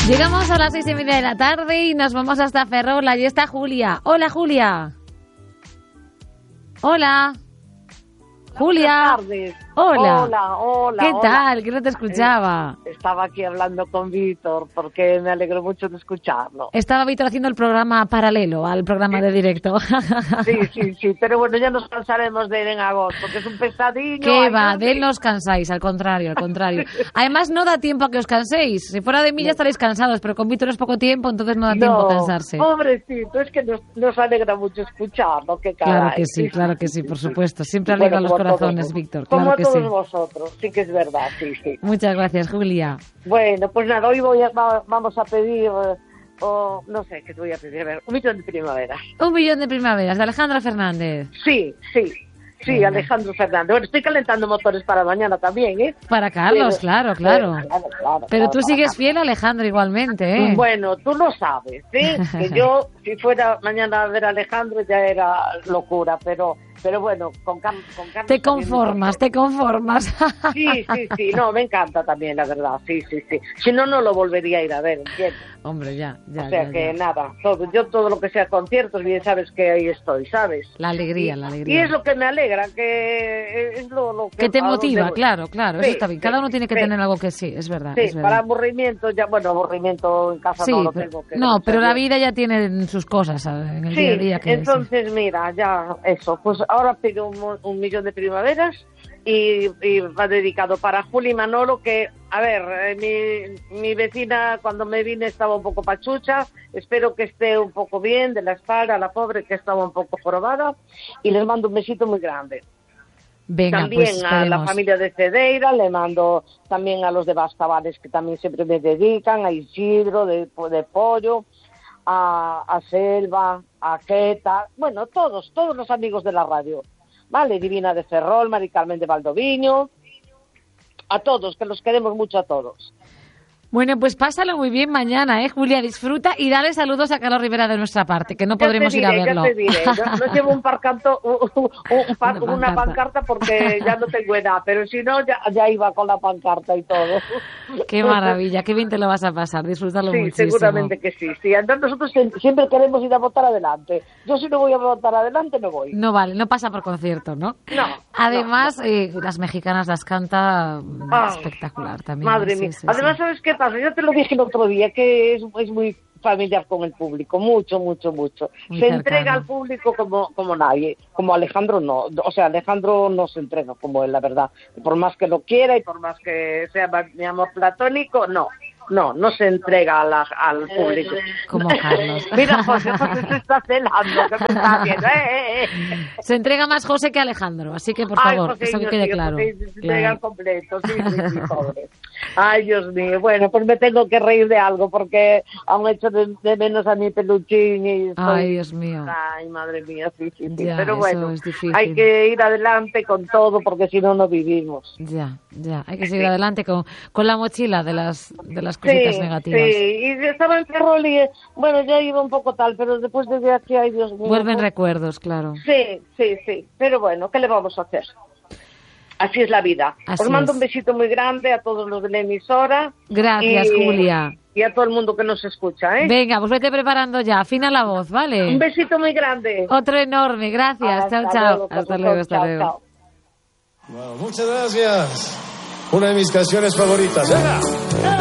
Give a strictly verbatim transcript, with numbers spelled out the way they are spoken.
Llegamos a las seis y media de la tarde y nos vamos hasta Ferrol. Allí está Julia. Hola, Julia. Hola. Julia. Buenas tardes. Hola. Hola, hola. ¿Qué hola. tal? Que no te escuchaba. Eh, estaba aquí hablando con Víctor porque me alegro mucho de escucharlo. Estaba Víctor haciendo el programa paralelo al programa de directo. Sí, sí, sí. Pero bueno, ya nos cansaremos de él en agosto porque es un pesadillo. ¿Qué ay, va? no, De él no os cansáis, al contrario, al contrario. Además, no da tiempo a que os canséis. Si fuera de mí ya estaréis cansados, pero con Víctor es poco tiempo, entonces no da tiempo no, a cansarse. Pobrecito, es que nos, nos alegra mucho escucharlo. Qué caray. Claro que sí, claro que sí, por supuesto. Siempre alegra Bueno, los como corazones, todos, Víctor. Como Claro que todos sí. vosotros, sí que es verdad, sí, sí. Muchas gracias, Julia. Bueno, pues nada, hoy voy a, va- vamos a pedir, eh, o no sé, ¿qué te voy a pedir? A ver, un millón de primaveras. Un millón de primaveras, de Alejandro Fernández. Sí, sí, sí, Venga. Alejandro Fernández. Bueno, estoy calentando motores para mañana también, ¿eh? Para Carlos, Pero- claro, claro. Pero, claro, claro, Pero claro, tú para sigues Carlos. fiel a Alejandro igualmente, ¿eh? Bueno, tú lo sabes, ¿sí? Que yo, si fuera mañana a ver a Alejandro, ya era locura, pero pero bueno, con, Cam- con Carlos... Te también me conformas, pasó. te conformas. Sí, sí, sí, no, me encanta también, la verdad, sí, sí, sí. Si no, no lo volvería a ir a ver, ¿entiendes? Hombre, ya, ya, O sea ya, que ya. nada, todo, yo todo lo que sea conciertos, bien sabes que ahí estoy, ¿sabes? La alegría, la Y alegría. es lo que me alegra, que es lo, lo que... Que te a donde motiva, voy. claro, claro, Sí, eso está bien. Cada sí, uno tiene que sí. tener algo que sí, es verdad, Sí, es verdad. para aburrimiento, ya, bueno, aburrimiento en casa Sí, no lo pero- tengo. que no, gracias pero a la Dios. vida ya tiene sus cosas, ¿sabes? En el Sí, día a día. Que entonces mira, ya eso, pues ahora pido un, mo- un millón de primaveras y, y va dedicado para Juli y Manolo, que, a ver, eh, mi, mi vecina cuando me vine estaba un poco pachucha, espero que esté un poco bien de la espalda, la pobre que estaba un poco jorobada, y les mando un besito muy grande. Venga, También pues a la esperemos. familia de Cedeira, le mando también a los de Bastavales que también siempre me dedican, a Isidro de, de Pollo, a, a Selva, a Queta, bueno, todos, todos los amigos de la radio, ¿vale? Divina de Ferrol, Mari Carmen de Valdoviño, a todos, que los queremos mucho a todos. Bueno, pues pásalo muy bien mañana, ¿eh, Julia? Disfruta y dale saludos a Carlos Rivera de nuestra parte, que no Ya podremos te ir diré, a verlo. Ya te diré, no, no llevo un, parcanto, un, un- un par- Una una, pancarta. pancarta porque ya no tengo edad, pero si no, ya, ya iba con la pancarta y todo. Qué maravilla, qué bien te lo vas a pasar, disfrútalo Sí, muchísimo. seguramente que sí. Sí, entonces nosotros siem- siempre queremos ir a votar adelante. Yo si no voy a votar adelante, no voy. No vale, no pasa por concierto, ¿no? No. Además, no, eh, las mexicanas las canta mm, Ah, espectacular también. Madre sí, mía. sí, Además, sí. ¿sabes qué pasa? Yo te lo dije el otro día, que es, es muy familiar con el público, mucho, mucho, mucho. Muy se cercano. entrega al público como, como nadie, como Alejandro no. O sea, Alejandro no se entrega como él, la verdad. Por más que lo quiera y por más que sea mi amor platónico, no. No, no se entrega a la- al público. Como Carlos. Mira, José, José se está celando, que me está viendo. ¡Eh, eh, eh! Se entrega más José que Alejandro, así que por Ay, favor, José, eso que Dios quede mío, claro. José, se entrega Claro. al completo, sí, sí, sí, pobre. Ay, Dios mío, bueno, pues me tengo que reír de algo porque han hecho de, de menos a mi peluchín y estoy... Ay, Dios mío. Ay, madre mía, sí, sí, sí. Ya, Pero eso bueno, es difícil. hay que ir adelante con todo porque si no, no vivimos. Ya, ya, hay que seguir adelante con, con la mochila de las, de las cositas Sí, negativas. sí, y estaba en Ferrol y, eh, bueno, ya iba un poco tal, pero después de aquí, ay, Dios mío. Vuelven pues- recuerdos, claro. Sí, sí, sí, pero bueno, ¿qué le vamos a hacer? Así es la vida. Así Os mando es. un besito muy grande a todos los de la emisora. Gracias, y, Julia. Y a todo el mundo que nos escucha, ¿eh? Venga, pues vete preparando ya, afina la voz, ¿vale? Un besito muy grande. Otro enorme, gracias. Hasta chao, chao. luego, Hasta chao, luego, hasta chao, luego. chao. Bueno, muchas gracias. Una de mis canciones favoritas. ¡Venga!